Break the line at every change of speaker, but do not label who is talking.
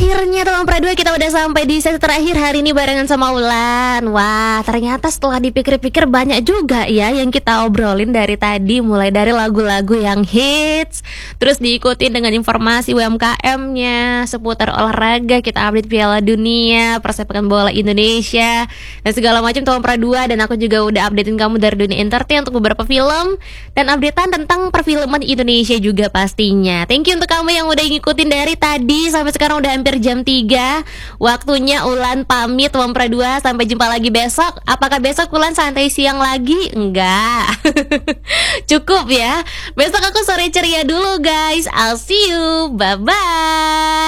Akhirnya teman Pradua kita udah sampai di sesi terakhir hari ini barengan sama Wulan. Wah, ternyata setelah dipikir-pikir banyak juga ya yang kita obrolin dari tadi. Mulai dari lagu-lagu yang hits, terus diikuti dengan informasi UMKM-nya, seputar olahraga, kita update Piala Dunia, persepak bola Indonesia, dan segala macam teman Pradua. Dan aku juga udah updatein kamu dari dunia entertain untuk beberapa film, dan updatean tentang perfilman Indonesia juga pastinya. Thank you untuk kamu yang udah ngikutin dari tadi sampai sekarang udah hampir jam 3. Waktunya Ulan pamit teman Pradua. Sampai jumpa lagi besok. Apakah besok Ulan santai siang lagi? Enggak. Cukup ya. Besok aku sore ceria dulu guys. I'll see you. Bye bye.